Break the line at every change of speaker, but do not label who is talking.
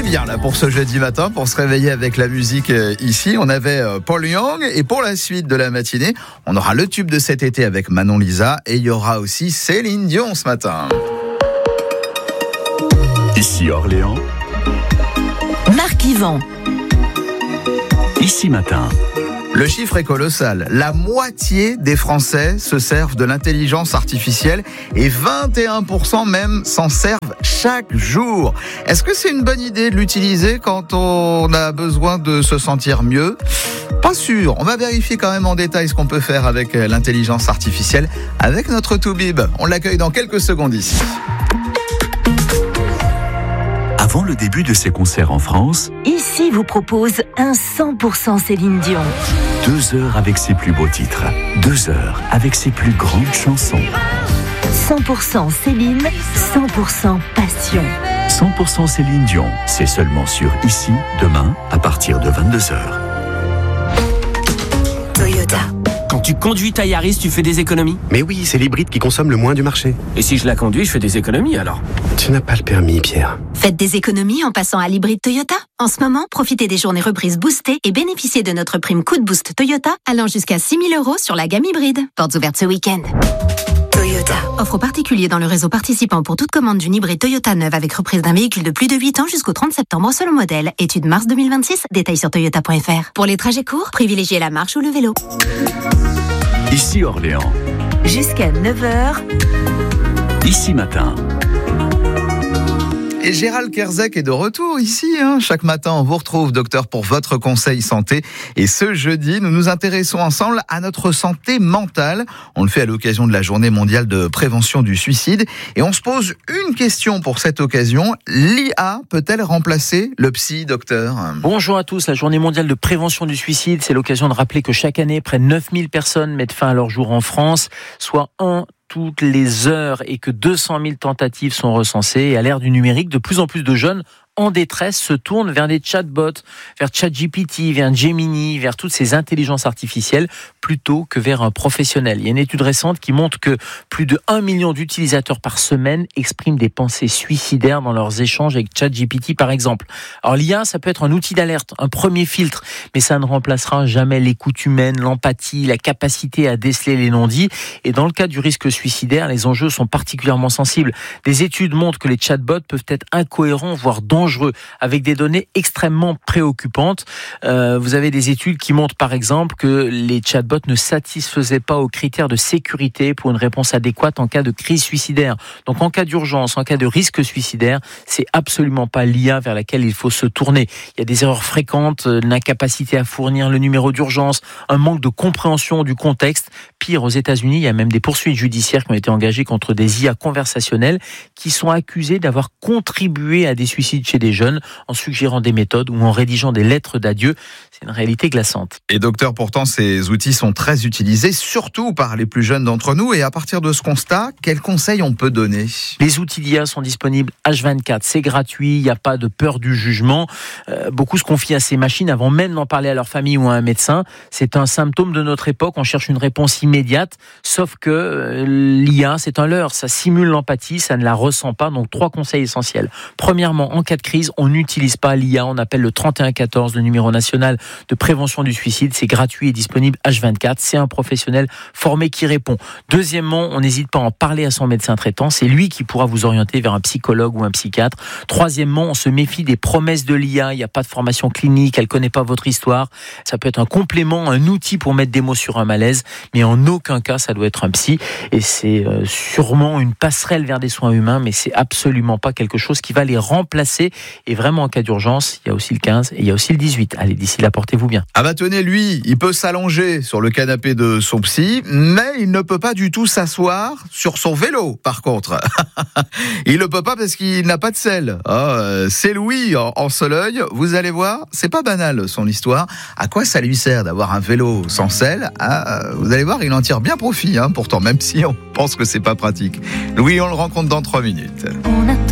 bien là pour ce jeudi matin, pour se réveiller avec la musique ici. On avait Paul Young et pour la suite de la matinée, on aura le tube de cet été avec Manon Lisa et il y aura aussi Céline Dion ce matin.
Ici Orléans.
Marc Yvan.
Ici matin.
Le chiffre est colossal. La moitié des Français se servent de l'intelligence artificielle et 21% même s'en servent chaque jour. Est-ce que c'est une bonne idée de l'utiliser quand on a besoin de se sentir mieux ? Pas sûr. On va vérifier quand même en détail ce qu'on peut faire avec l'intelligence artificielle avec notre Toubib. On l'accueille dans quelques secondes ici.
Avant le début de ses concerts en France,
Ici vous propose un 100% Céline Dion.
2 heures avec ses plus beaux titres, 2 heures avec ses plus grandes chansons.
100% Céline, 100% passion.
100% Céline Dion, c'est seulement sur Ici, demain, à partir de 22h.
Toyota.
Quand tu conduis ta Yaris, tu fais des économies.
Mais oui, c'est l'hybride qui consomme le moins du marché.
Et si je la conduis, je fais des économies alors.
Tu n'as pas le permis, Pierre.
Faites des économies en passant à l'hybride Toyota. En ce moment, profitez des journées reprises boostées et bénéficiez de notre prime coup de boost Toyota allant jusqu'à 6 000 € sur la gamme hybride. Portes ouvertes ce week-end.
Toyota.
Offre aux particuliers dans le réseau participant pour toute commande d'une hybride Toyota neuve avec reprise d'un véhicule de plus de 8 ans jusqu'au 30 septembre selon modèle. Étude mars 2026, détails sur toyota.fr. Pour les trajets courts, privilégiez la marche ou le vélo.
Ici Orléans.
Jusqu'à 9h.
Ici matin.
Et Gérald Kerzek est de retour ici. Chaque matin, on vous retrouve, docteur, pour votre conseil santé. Et ce jeudi, nous nous intéressons ensemble à notre santé mentale. On le fait à l'occasion de la Journée mondiale de prévention du suicide. Et on se pose une question pour cette occasion. L'IA peut-elle remplacer le psy, docteur ?
Bonjour à tous. La Journée mondiale de prévention du suicide, c'est l'occasion de rappeler que chaque année, près de 9000 personnes mettent fin à leur jour en France, soit toutes les heures, et que 200 000 tentatives sont recensées. Et à l'ère du numérique, de plus en plus de jeunes en détresse se tournent vers des chatbots, vers ChatGPT, vers Gemini, vers toutes ces intelligences artificielles, plutôt que vers un professionnel. Il y a une étude récente qui montre que plus de 1 million d'utilisateurs par semaine expriment des pensées suicidaires dans leurs échanges avec ChatGPT, par exemple. Alors l'IA, ça peut être un outil d'alerte, un premier filtre, mais ça ne remplacera jamais l'écoute humaine, l'empathie, la capacité à déceler les non-dits. Et dans le cas du risque suicidaire, les enjeux sont particulièrement sensibles. Des études montrent que les chatbots peuvent être incohérents, voire dangereux, avec des données extrêmement préoccupantes. Vous avez des études qui montrent par exemple que les chatbots ne satisfaisaient pas aux critères de sécurité pour une réponse adéquate en cas de crise suicidaire. Donc en cas d'urgence, en cas de risque suicidaire, c'est absolument pas l'IA vers laquelle il faut se tourner. Il y a des erreurs fréquentes, une incapacité à fournir le numéro d'urgence, un manque de compréhension du contexte. Pire, aux États-Unis, il y a même des poursuites judiciaires qui ont été engagées contre des IA conversationnelles qui sont accusées d'avoir contribué à des suicides chez des jeunes en suggérant des méthodes ou en rédigeant des lettres d'adieu. C'est une réalité glaçante.
Et docteur, pourtant, ces outils sont très utilisés, surtout par les plus jeunes d'entre nous. Et à partir de ce constat, quels conseils on peut donner ?
Les outils d'IA sont disponibles H24. C'est gratuit, il n'y a pas de peur du jugement. Beaucoup se confient à ces machines avant même d'en parler à leur famille ou à un médecin. C'est un symptôme de notre époque. On cherche une réponse immédiate. Sauf que l'IA, c'est un leurre. Ça simule l'empathie, ça ne la ressent pas. Donc 3 conseils essentiels. Premièrement, en cas de crise, on n'utilise pas l'IA. On appelle le 3114, le numéro national de prévention du suicide. C'est gratuit et disponible H24. C'est un professionnel formé qui répond. Deuxièmement, on n'hésite pas à en parler à son médecin traitant. C'est lui qui pourra vous orienter vers un psychologue ou un psychiatre. Troisièmement, on se méfie des promesses de l'IA. Il n'y a pas de formation clinique. Elle ne connaît pas votre histoire. Ça peut être un complément, un outil pour mettre des mots sur un malaise. Mais en aucun cas, ça doit être un psy. Et c'est sûrement une passerelle vers des soins humains, mais c'est absolument pas quelque chose qui va les remplacer. Et vraiment, en cas d'urgence, il y a aussi le 15 et il y a aussi le 18. Allez, d'ici là, portez-vous bien.
Ah bah tenez, lui, il peut s'allonger sur le canapé de son psy, mais il ne peut pas du tout s'asseoir sur son vélo, par contre. Il ne peut pas parce qu'il n'a pas de selle. C'est Louis en Sologne. Vous allez voir, c'est pas banal son histoire. À quoi ça lui sert d'avoir un vélo sans selle ? Vous allez voir, il en tire bien profit, pourtant, même si on pense que c'est pas pratique. Louis, on le rencontre dans 3 minutes.
On a